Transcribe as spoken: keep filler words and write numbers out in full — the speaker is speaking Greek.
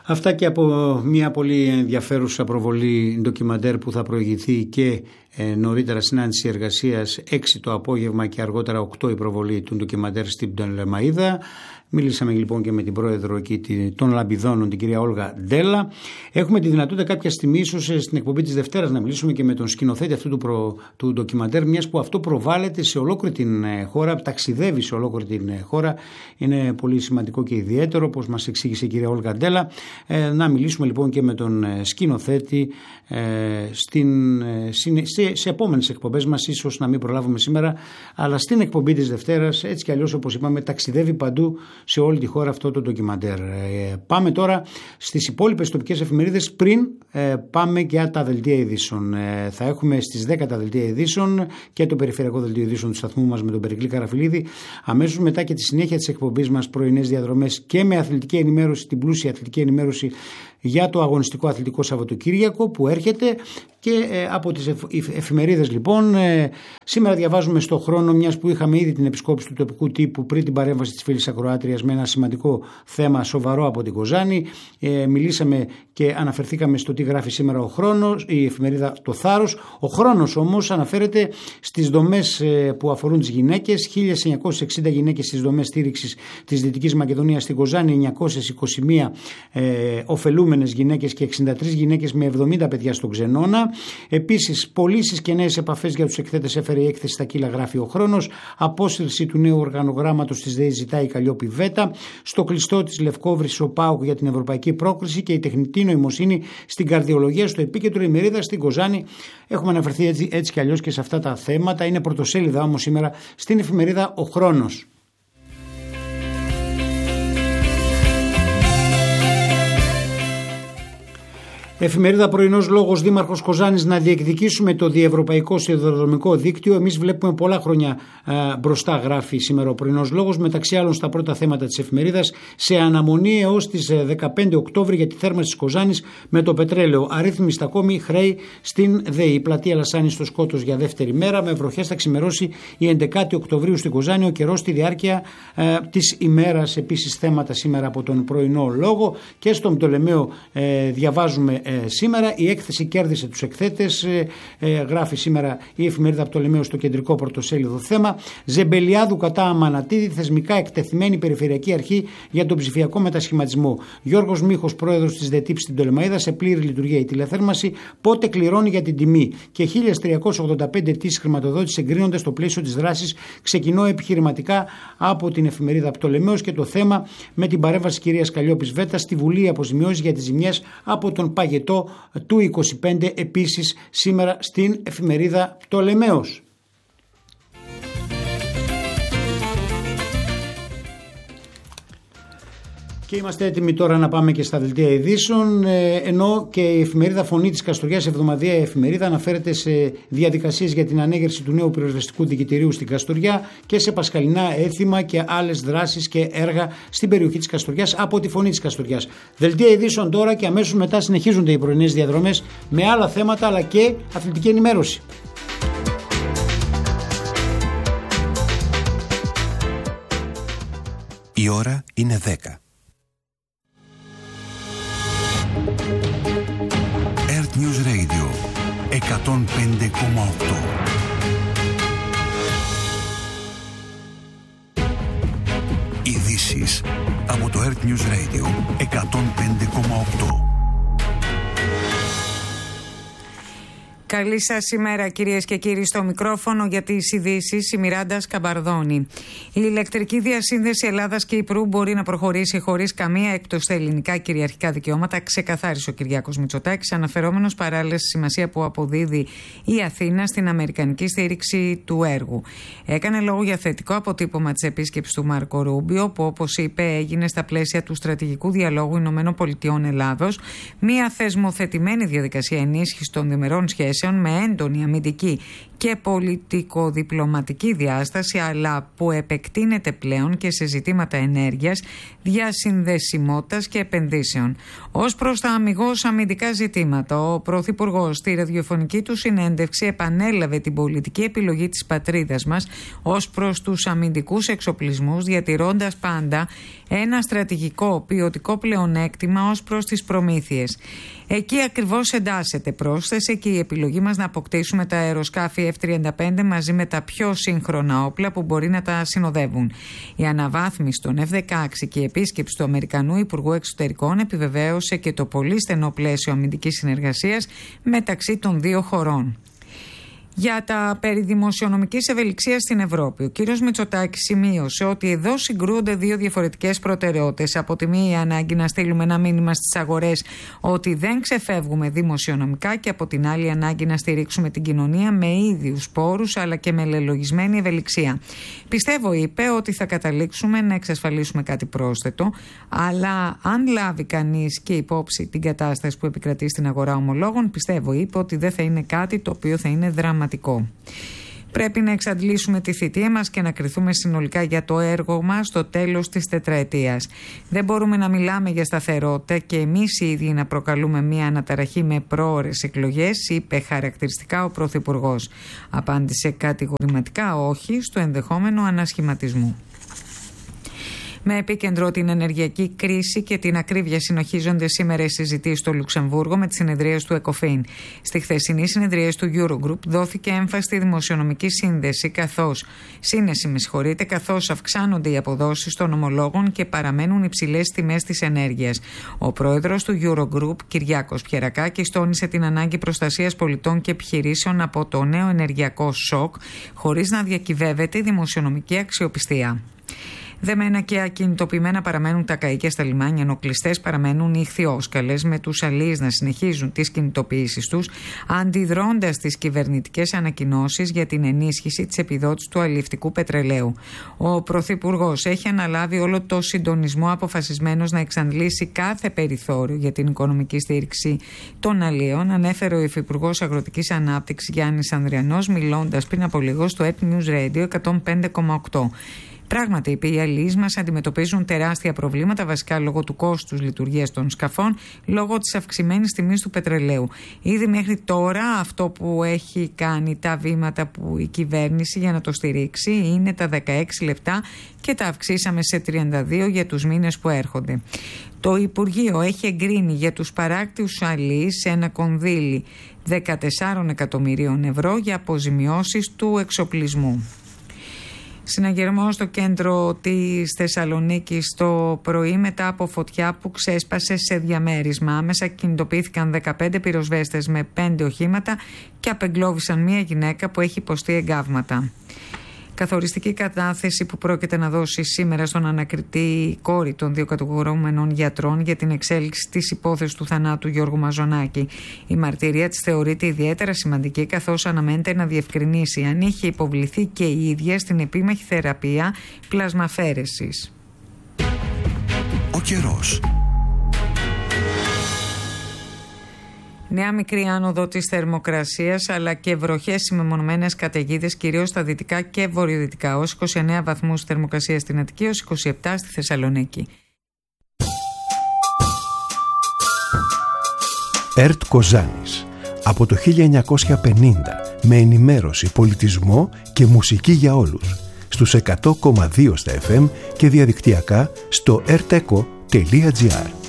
Αυτά και από μια πολύ ενδιαφέρουσα προβολή ντοκιμαντέρ που θα προηγηθεί και ε, νωρίτερα συνάντηση εργασίας έξι το απόγευμα και αργότερα οκτώ η προβολή του ντοκιμαντέρ στην Πτολεμαΐδα. Μιλήσαμε λοιπόν και με την πρόεδρο εκεί των Λαμπιδώνων, την κυρία Όλγα Ντέλα. Έχουμε τη δυνατότητα κάποια στιγμή, ίσως στην εκπομπή της Δευτέρας, να μιλήσουμε και με τον σκηνοθέτη αυτού του, προ, του ντοκιμαντέρ, μιας που αυτό προβάλλεται σε ολόκληρη την χώρα, ταξιδεύει σε ολόκληρη την χώρα. Είναι πολύ σημαντικό και ιδιαίτερο, όπως μας εξήγησε η κυρία Όλγα Ντέλα. Ε, να μιλήσουμε λοιπόν και με τον σκηνοθέτη ε, στην, σε, σε επόμενες εκπομπές μας, ίσως να μην προλάβουμε σήμερα, αλλά στην εκπομπή της Δευτέρας, έτσι κι αλλιώς όπως είπαμε, ταξιδεύει παντού σε όλη τη χώρα αυτό το ντοκιμαντέρ. Ε, πάμε τώρα στις υπόλοιπες τοπικές εφημερίδες πριν ε, πάμε για τα δελτία ειδήσεων. Ε, θα έχουμε στις δέκα τα δελτία ειδήσεων και το περιφερειακό δελτίο ειδήσεων του σταθμού μας με τον Περικλή Καραφιλίδη. Αμέσως μετά και τη συνέχεια της εκπομπής μας πρωινές διαδρομές και με αθλητική ενημέρωση, την πλούσια αθλητική ενημέρωση για το αγωνιστικό αθλητικό Σαββατοκύριακο που έρχεται. Και ε, από τις εφ, εφημερίδες λοιπόν, ε, σήμερα διαβάζουμε στο Χρόνο, μιας που είχαμε ήδη την επισκόπηση του τοπικού τύπου πριν την παρέμβαση της φίλης ακροάτριας με ένα σημαντικό θέμα σοβαρό από την Κοζάνη. Ε, μιλήσαμε και αναφερθήκαμε στο τι γράφει σήμερα ο Χρόνος, η εφημερίδα Το Θάρρος. Ο Χρόνος όμως αναφέρεται στις δομές ε, που αφορούν τις γυναίκες. χίλια εννιακόσιες εξήντα γυναίκες στις δομές στήριξης της Δυτικής Μακεδονίας στην Κοζάνη, εννιακόσιες είκοσι μία ε, ωφελούμενες γυναίκες και εξήντα τρεις γυναίκες με εβδομήντα παιδιά στον Ξενώνα. Επίσης, πωλήσεις και νέες επαφές για τους εκθέτες έφερε η έκθεση στα κύλα, γράφει ο Χρόνος. Απόσυρση του νέου οργανογράμματος της ΔΕΗ ζητάει η Καλλιόπη Βέτα. Στο κλειστό της Λευκόβρης ο ΠΑΟΚ για την ευρωπαϊκή πρόκριση και η τεχνητή νοημοσύνη στην καρδιολογία στο επίκεντρο ημερίδα στην Κοζάνη. Έχουμε αναφερθεί έτσι, έτσι κι αλλιώς και σε αυτά τα θέματα. Είναι πρωτοσέλιδα όμως σήμερα στην εφημερίδα Ο Χρόνος. Εφημερίδα Πρωινός Λόγος, Δήμαρχος Κοζάνης, να διεκδικήσουμε το διευρωπαϊκό σιδηροδρομικό δίκτυο. Εμείς βλέπουμε πολλά χρόνια α, μπροστά, γράφει σήμερα ο Πρωινός Λόγος, μεταξύ άλλων στα πρώτα θέματα της εφημερίδας, σε αναμονή έως τις δεκαπέντε Οκτώβρη για τη θέρμανση της Κοζάνης με το πετρέλαιο. Αρρύθμιστα ακόμη χρέη στην ΔΕΗ. Η πλατεία Λασάνη στο Σκότος για δεύτερη μέρα. Με βροχές θα ξημερώσει η έντεκα Οκτωβρίου στην Κοζάνη. Ο καιρός στη διάρκεια α, της ημέρας. Επίσης θέματα σήμερα από τον Πρωινό Λόγο. Και στον Πτολεμαίο ε, διαβάζουμε Ε, σήμερα η έκθεση κέρδισε τους εκθέτες, ε, ε, γράφει σήμερα η εφημερίδα Πτολεμαίου στο κεντρικό πρωτοσέλιδο θέμα. Ζεμπελιάδου κατά Αμανατίδη, θεσμικά εκτεθειμένη περιφερειακή αρχή για τον ψηφιακό μετασχηματισμό. Γιώργος Μίχος, πρόεδρος της ΔΕΤΥΠ στην Πτολεμαΐδα, σε πλήρη λειτουργία η τηλεθέρμανση. Πότε κληρώνει για την τιμή. Και χίλια τριακόσιες ογδόντα πέντε αιτήσεις χρηματοδότηση εγκρίνονται στο πλαίσιο της δράσης. Ξεκινώ επιχειρηματικά από την εφημερίδα Πτολεμαίος και το θέμα με την παρέμβαση κυρίας Καλλιόπης Βέτα στη Βουλή, αποζημιώσεις για τις ζημιές από τον παγετό του είκοσι πέντε, επίσης σήμερα στην εφημερίδα Πτολεμαίος. Και είμαστε έτοιμοι τώρα να πάμε και στα δελτία ειδήσεων, ενώ και η εφημερίδα Φωνή της Καστοριάς, εβδομαδιαία εφημερίδα, αναφέρεται σε διαδικασίες για την ανέγερση του νέου πυροσβεστικού δικητηρίου στην Καστοριά και σε πασχαλινά έθιμα και άλλες δράσεις και έργα στην περιοχή της Καστοριάς από τη Φωνή της Καστοριάς. Δελτία ειδήσεων τώρα και αμέσως μετά συνεχίζονται οι πρωινές διαδρομές με άλλα θέματα αλλά και αθλητική ενημέρωση. Η ώρα είναι δέκα. Earth News Radio εκατόν πέντε κόμμα οκτώ. Ειδήσεις από το Earth News Radio εκατόν πέντε κόμμα οκτώ. Καλή σας ημέρα, κυρίες και κύριοι, στο μικρόφωνο για τις ειδήσεις η Μιράντα Σκαμπαρδόνη. Η ηλεκτρική διασύνδεση Ελλάδας και Κυπρού μπορεί να προχωρήσει χωρίς καμία έκπτωση στα ελληνικά κυριαρχικά δικαιώματα, ξεκαθάρισε ο Κυριάκος Μητσοτάκης, αναφερόμενος παράλληλα στη σημασία που αποδίδει η Αθήνα στην αμερικανική στήριξη του έργου. Έκανε λόγο για θετικό αποτύπωμα της επίσκεψης του Μάρκο Ρούμπιο, που όπως είπε έγινε στα πλαίσια του στρατηγικού διαλόγου ΗΠΑ-Ελλάδος, μια θεσμοθετημένη διαδικασία ενίσχυσης των διμερών σχέσεων επενδύσεων με έντονη αμυντική και πολιτικοδιπλωματική διάσταση, αλλά που επεκτείνεται πλέον και σε ζητήματα ενέργειας, διασυνδεσιμότητας και επενδύσεων. Ως προς τα αμιγώς αμυντικά ζητήματα, ο Πρωθυπουργός στη ραδιοφωνική του συνέντευξη επανέλαβε την πολιτική επιλογή της πατρίδας μας ως προς τους αμυντικούς εξοπλισμούς, διατηρώντας πάντα ένα στρατηγικό ποιοτικό πλεονέκτημα ως προς τις προμήθειες. Εκεί ακριβώς εντάσσεται, πρόσθεσε, και η επιλογή μας να αποκτήσουμε τα αεροσκάφη εφ τριάντα πέντε μαζί με τα πιο σύγχρονα όπλα που μπορεί να τα συνοδεύουν. Η αναβάθμιση των εφ δεκαέξι και η επίσκεψη του Αμερικανού Υπουργού Εξωτερικών επιβεβαίωσε και το πολύ στενό πλαίσιο αμυντικής συνεργασίας μεταξύ των δύο χωρών. Για τα περί δημοσιονομικής ευελιξίας στην Ευρώπη, ο κύριος Μητσοτάκης σημείωσε ότι εδώ συγκρούονται δύο διαφορετικές προτεραιότητες. Από τη μία, η ανάγκη να στείλουμε ένα μήνυμα στις αγορές ότι δεν ξεφεύγουμε δημοσιονομικά, και από την άλλη, η ανάγκη να στηρίξουμε την κοινωνία με ίδιους πόρους αλλά και με λελογισμένη ευελιξία. Πιστεύω, είπε, ότι θα καταλήξουμε να εξασφαλίσουμε κάτι πρόσθετο, αλλά αν λάβει κανείς και υπόψη την κατάσταση που επικρατεί στην αγορά ομολόγων, πιστεύω, είπε, ότι δεν θα είναι κάτι το οποίο θα είναι δραματικό. Πρέπει να εξαντλήσουμε τη θητεία μας και να κριθούμε συνολικά για το έργο μας στο τέλος της τετραετίας. Δεν μπορούμε να μιλάμε για σταθερότητα και εμείς οι ίδιοι να προκαλούμε μια αναταραχή με πρόωρες εκλογές, είπε χαρακτηριστικά ο Πρωθυπουργός. Απάντησε κατηγορηματικά όχι στο ενδεχόμενο ανασχηματισμού. Με επίκεντρο την ενεργειακή κρίση και την ακρίβεια συνοχίζονται σήμερα οι συζητήσεις στο Λουξεμβούργο με τις συνεδρίες του ΕΚΟΦΗΝ. Στη χθεσινή συνεδρίες του Eurogroup δόθηκε έμφαση στη δημοσιονομική σύνδεση, καθώς, σύνεση με συγχωρείτε, καθώς αυξάνονται οι αποδόσεις των ομολόγων και παραμένουν υψηλές τιμές της ενέργειας. Ο πρόεδρος του Eurogroup, Κυριάκος Πιερακάκης, τόνισε την ανάγκη προστασίας πολιτών και επιχειρήσεων από το νέο ενεργειακό σοκ, χωρίς να διακυβεύεται η δημοσιονομική αξιοπιστία. Δεμένα και ακινητοποιημένα παραμένουν τα καΐκια στα λιμάνια, ενώ κλειστές παραμένουν οι ιχθυόσκαλες, με τους αλείς να συνεχίζουν τις κινητοποιήσεις τους, αντιδρώντας τις κυβερνητικές ανακοινώσεις για την ενίσχυση της επιδότησης του αλλιευτικού πετρελαίου. Ο Πρωθυπουργός έχει αναλάβει όλο το συντονισμό, αποφασισμένος να εξαντλήσει κάθε περιθώριο για την οικονομική στήριξη των αλίων, ανέφερε ο Υφυπουργός Αγροτικής Ανάπτυξης Γιάννης Ανδριανός, μιλώντας πριν από λίγο στο Earth News Radio εκατόν πέντε κόμμα οκτώ. Πράγματι, είπε, οι αλληλείς μας αντιμετωπίζουν τεράστια προβλήματα, βασικά λόγω του κόστους λειτουργίας των σκαφών, λόγω της αυξημένης τιμής του πετρελαίου. Ήδη μέχρι τώρα αυτό που έχει κάνει, τα βήματα που η κυβέρνηση για να το στηρίξει, είναι τα δεκαέξι λεπτά και τα αυξήσαμε σε τριάντα δύο για τους μήνες που έρχονται. Το Υπουργείο έχει εγκρίνει για τους παράκτιους αλληλείς ένα κονδύλι δεκατέσσερα εκατομμυρίων ευρώ για αποζημιώσεις του εξοπλισμού. Συναγερμό στο κέντρο της Θεσσαλονίκης το πρωί μετά από φωτιά που ξέσπασε σε διαμέρισμα. Άμεσα κινητοποιήθηκαν δεκαπέντε πυροσβέστες με πέντε οχήματα και απεγκλώβησαν μία γυναίκα που έχει υποστεί εγκάβματα. Καθοριστική κατάθεση που πρόκειται να δώσει σήμερα στον ανακριτή κόρη των δύο κατηγορούμενων γιατρών για την εξέλιξη της υπόθεσης του θανάτου Γιώργου Μαζονάκη. Η μαρτυρία της θεωρείται ιδιαίτερα σημαντική, καθώς αναμένεται να διευκρινίσει αν είχε υποβληθεί και η ίδια στην επίμαχη θεραπεία πλασμαφέρεσης. Ο καιρός. Νέα μικρή άνοδο της θερμοκρασίας, αλλά και βροχές με μονομένες καταιγίδες, κυρίως στα δυτικά και βορειοδυτικά, ως είκοσι εννέα βαθμούς θερμοκρασία στην Αττική, ως είκοσι επτά στη Θεσσαλονίκη. ΕΡΤ Κοζάνης. Από το χίλια εννιακόσια πενήντα, με ενημέρωση, πολιτισμό και μουσική για όλους. Στους εκατό κόμμα δύο στα εφ εμ και διαδικτυακά στο ερτεκο τελεία τζι άρ.